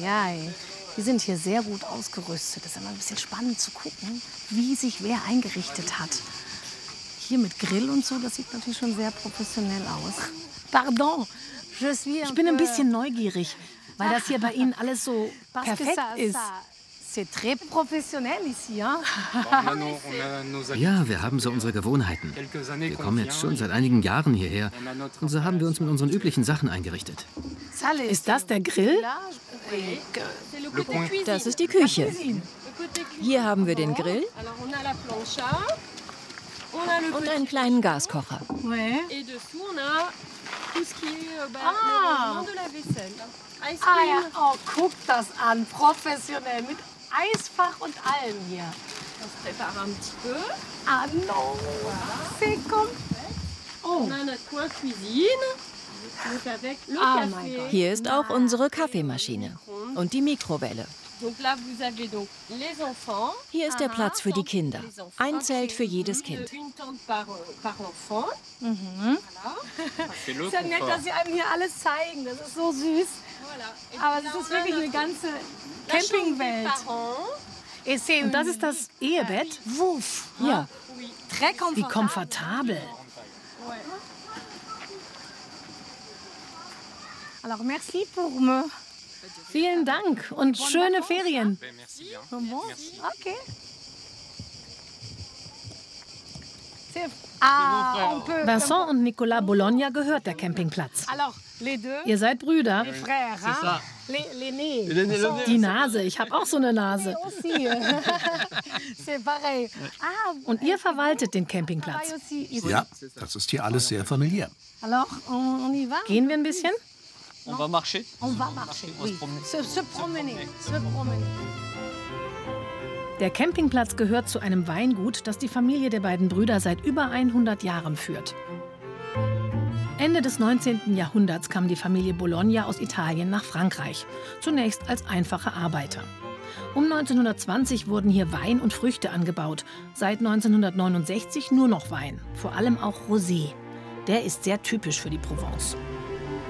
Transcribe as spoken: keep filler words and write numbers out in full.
ai. Die sind hier sehr gut ausgerüstet. Das ist immer ein bisschen spannend zu gucken, wie sich wer eingerichtet hat. Hier mit Grill und so, das sieht natürlich schon sehr professionell aus. Pardon, je suis Ich bin ein bisschen neugierig, weil das hier bei Ihnen alles so perfekt ist. C'est très professionnel ici, hein? Ja, wir haben so unsere Gewohnheiten. Wir kommen jetzt schon seit einigen Jahren hierher. Und so haben wir uns mit unseren üblichen Sachen eingerichtet. Ist das der Grill? Das ist die Küche. Hier haben wir den Grill und einen kleinen Gaskocher. Ah, ah ja, oh, guck das an, professionell, mit Eisfach und allem hier. Ah non, c'est comme... Oh. Ah mein Gott. Hier ist auch unsere Kaffeemaschine und die Mikrowelle. Hier ist der Platz für die Kinder. Ein Zelt für jedes Kind. Mhm. Ist ja nett, dass Sie einem hier alles zeigen. Das ist so süß. Aber es ist wirklich eine ganze Campingwelt. Und das ist das Ehebett? Wuff. Ja. Wie komfortabel. Alors merci pour me. Vielen Dank und schöne Ferien. Okay. Ah, on peut... Vincent und Nicolas Bologna gehört der Campingplatz. Alors, les deux, Ihr seid Brüder. les frères, hein? Les, les nez. Die Nase, ich habe auch so eine Nase. Aussi. C'est pareil. Ah, Und ihr verwaltet den Campingplatz. aussi ici. Ja, das ist hier alles sehr familiär. Alors, on, on y va? Gehen wir ein bisschen? On va marcher. On va marcher, oui. Se, se promener, se promener. Der Campingplatz gehört zu einem Weingut, das die Familie der beiden Brüder seit über hundert Jahren führt. Ende des neunzehnten Jahrhunderts kam die Familie Bologna aus Italien nach Frankreich, zunächst als einfache Arbeiter. Um neunzehnhundertzwanzig wurden hier Wein und Früchte angebaut, seit neunzehnhundertneunundsechzig nur noch Wein, vor allem auch Rosé. Der ist sehr typisch für die Provence.